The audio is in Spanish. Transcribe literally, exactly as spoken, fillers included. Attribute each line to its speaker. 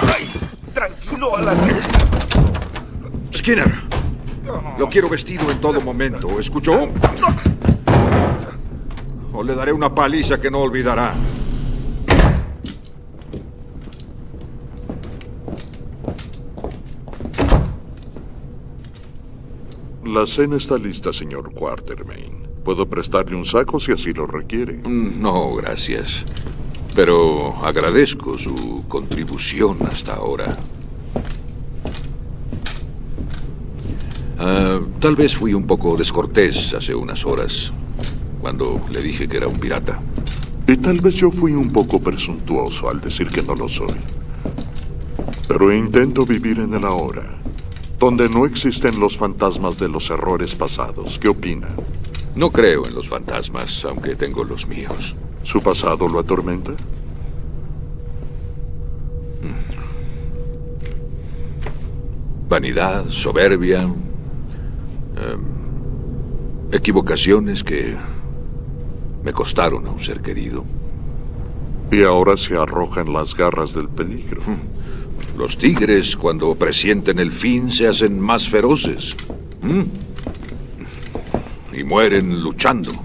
Speaker 1: Ay, tranquilo, Alan.
Speaker 2: Skinner, lo quiero vestido en todo momento, ¿escuchó? O le daré una paliza que no olvidará.
Speaker 3: La cena está lista, señor Quartermain. Puedo prestarle un saco si así lo requiere.
Speaker 4: No, gracias. Pero agradezco su contribución hasta ahora. Uh, tal vez fui un poco descortés hace unas horas, cuando le dije que era un pirata.
Speaker 3: Y tal vez yo fui un poco presuntuoso al decir que no lo soy. Pero intento vivir en el ahora, donde no existen los fantasmas de los errores pasados. ¿Qué opina?
Speaker 4: No creo en los fantasmas, aunque tengo los míos.
Speaker 3: ¿Su pasado lo atormenta?
Speaker 4: Vanidad, soberbia, eh, equivocaciones que me costaron a un ser querido.
Speaker 3: Y ahora se arroja en las garras del peligro.
Speaker 4: Los tigres, cuando presienten el fin, se hacen más feroces. ¿Mm? Y mueren luchando.